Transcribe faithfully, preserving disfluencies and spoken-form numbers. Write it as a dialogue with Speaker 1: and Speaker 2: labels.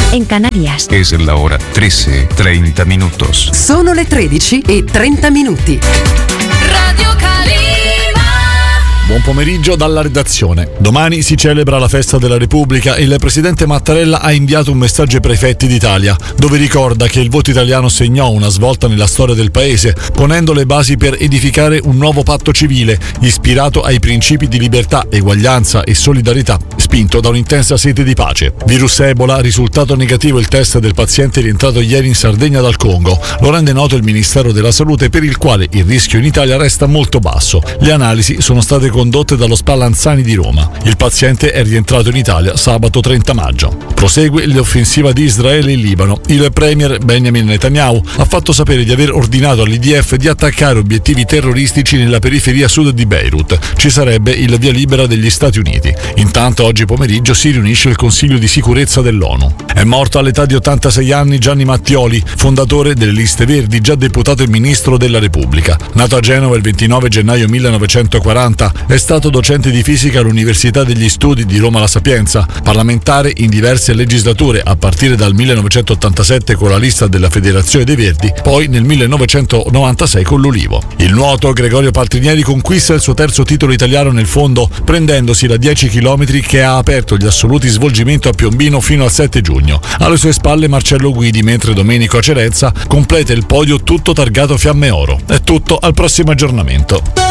Speaker 1: en Canarias.
Speaker 2: Es la hora trece, treinta minutos.
Speaker 3: Sono le tredici e trenta minuti.
Speaker 4: Radio Calima.
Speaker 5: Buon pomeriggio dalla redazione. Domani si celebra la festa della Repubblica e il presidente Mattarella ha inviato un messaggio ai prefetti d'Italia, dove ricorda che il voto italiano segnò una svolta nella storia del paese, ponendo le basi per edificare un nuovo patto civile, ispirato ai principi di libertà, eguaglianza e solidarietà, spinto da un'intensa sete di pace. Virus Ebola, risultato negativo il test del paziente rientrato ieri in Sardegna dal Congo. Lo rende noto il Ministero della Salute, per il quale il rischio in Italia resta molto basso. Le analisi sono state condotte dallo Spallanzani di Roma. Il paziente è rientrato in Italia sabato trenta maggio. Prosegue l'offensiva di Israele in Libano. Il premier Benjamin Netanyahu ha fatto sapere di aver ordinato all'I D F di attaccare obiettivi terroristici nella periferia sud di Beirut. Ci sarebbe il via libera degli Stati Uniti. Intanto oggi pomeriggio si riunisce il Consiglio di sicurezza dell'ONU. È morto all'età di ottantasei anni Gianni Mattioli, fondatore delle Liste Verdi, già deputato e ministro della Repubblica. Nato a Genova il ventinove gennaio millenovecentoquaranta, è stato docente di fisica all'Università degli Studi di Roma La Sapienza, parlamentare in diverse legislature, a partire dal millenovecentottantasette con la lista della Federazione dei Verdi, poi nel millenovecentonovantasei con l'Ulivo. Il nuoto Gregorio Paltrinieri conquista il suo terzo titolo italiano nel fondo, prendendosi la dieci chilometri che ha aperto gli assoluti svolgimento a Piombino fino al sette giugno. Alle sue spalle Marcello Guidi, mentre Domenico Acerenza completa il podio tutto targato Fiamme Oro. È tutto, al prossimo aggiornamento.